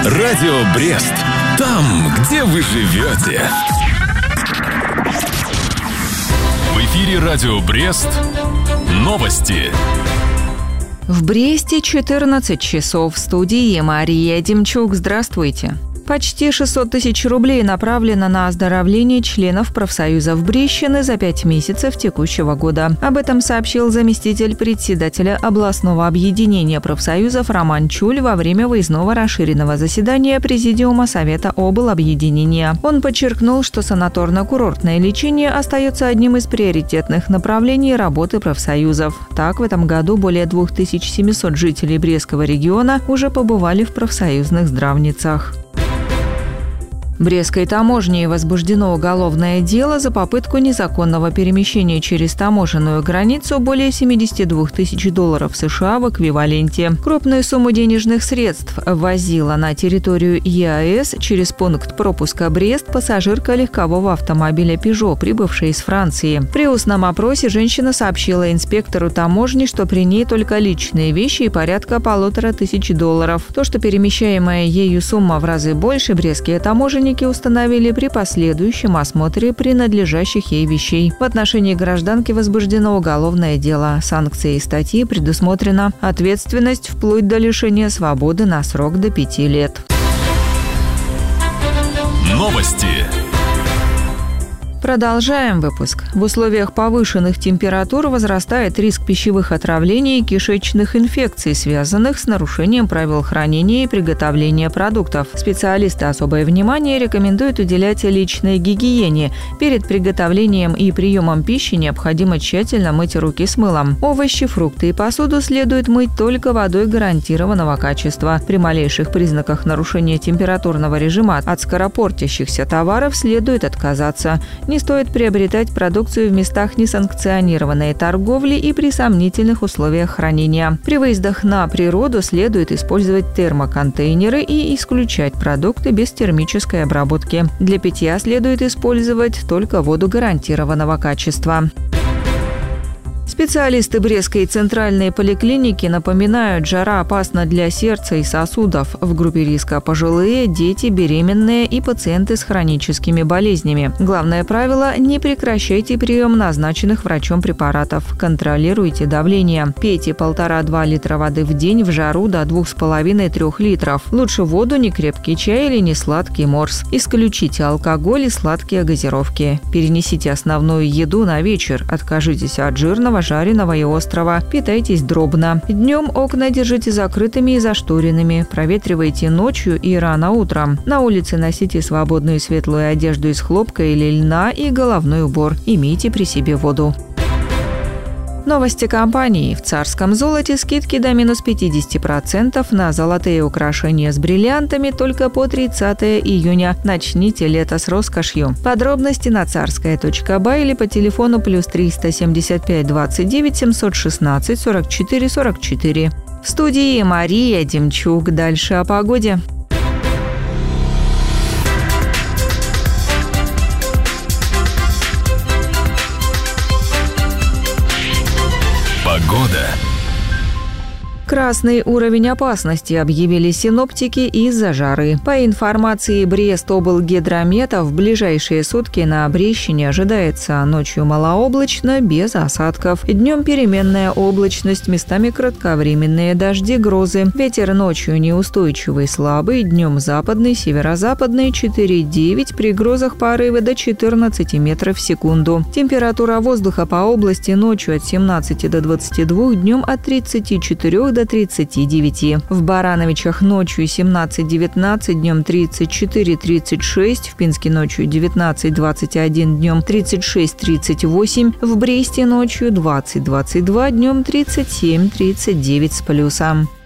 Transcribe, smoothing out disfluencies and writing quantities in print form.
Радио Брест. Там, где вы живете. В эфире Радио Брест. Новости. В Бресте 14 часов. В студии Мария Демчук. Здравствуйте. Почти 600 тысяч рублей направлено на оздоровление членов профсоюзов Брестщины за 5 месяцев текущего года. Об этом сообщил заместитель председателя областного объединения профсоюзов Роман Чуль во время выездного расширенного заседания Президиума Совета облобъединения. Он подчеркнул, что санаторно-курортное лечение остается одним из приоритетных направлений работы профсоюзов. Так, в этом году более 2700 жителей Брестского региона уже побывали в профсоюзных здравницах. Брестской таможней возбуждено уголовное дело за попытку незаконного перемещения через таможенную границу более $72 тысяч США в эквиваленте. Крупную сумму денежных средств ввозила на территорию ЕАЭС через пункт пропуска Брест пассажирка легкового автомобиля Peugeot, прибывшая из Франции. При устном опросе женщина сообщила инспектору таможни, что при ней только личные вещи и порядка $1500. То, что перемещаемая ею сумма в разы больше, брестские таможенники установили при последующем осмотре принадлежащих ей вещей. В отношении гражданки возбуждено уголовное дело. Санкцией статьи предусмотрена ответственность вплоть до лишения свободы на срок до 5 лет. Новости. Продолжаем выпуск. В условиях повышенных температур возрастает риск пищевых отравлений и кишечных инфекций, связанных с нарушением правил хранения и приготовления продуктов. Специалисты особое внимание рекомендуют уделять личной гигиене. Перед приготовлением и приемом пищи необходимо тщательно мыть руки с мылом. Овощи, фрукты и посуду следует мыть только водой гарантированного качества. При малейших признаках нарушения температурного режима от скоропортящихся товаров следует отказаться. Не стоит приобретать продукцию в местах несанкционированной торговли и при сомнительных условиях хранения. При выездах на природу следует использовать термоконтейнеры и исключать продукты без термической обработки. Для питья следует использовать только воду гарантированного качества. Специалисты Брестской центральной поликлиники напоминают, жара опасна для сердца и сосудов. В группе риска пожилые, дети, беременные и пациенты с хроническими болезнями. Главное правило – не прекращайте прием назначенных врачом препаратов. Контролируйте давление. Пейте 1,5-2 литра воды в день, в жару до 2,5-3 литров. Лучше воду, не крепкий чай или не сладкий морс. Исключите алкоголь и сладкие газировки. Перенесите основную еду на вечер. Откажитесь от жирного, жареного и острого. Питайтесь дробно. Днем окна держите закрытыми и зашторенными. Проветривайте ночью и рано утром. На улице носите свободную светлую одежду из хлопка или льна и головной убор. Имейте при себе воду. Новости компании. В Царском золоте скидки до минус 50% на золотые украшения с бриллиантами только по 30 июня. Начните лето с роскошью. Подробности на царская.бай или по телефону плюс 375 29 716 44 44. В студии Мария Демчук. Дальше о погоде. Погода. Красный уровень опасности объявили синоптики из-за жары. По информации Брестоблгидромета, в ближайшие сутки на Брестщине ожидается ночью малооблачно, без осадков. Днем переменная облачность, местами кратковременные дожди, грозы. Ветер ночью неустойчивый, слабый, днем западный, северо-западный 4,9, при грозах порывы до 14 метров в секунду. Температура воздуха по области ночью от 17 до 22, днем от 34 до 39. В Барановичах ночью 17-19, днем 34-36, в Пинске ночью 19-21, днем 36-38, в Бресте ночью 20-22, днем 37-39 с плюсом.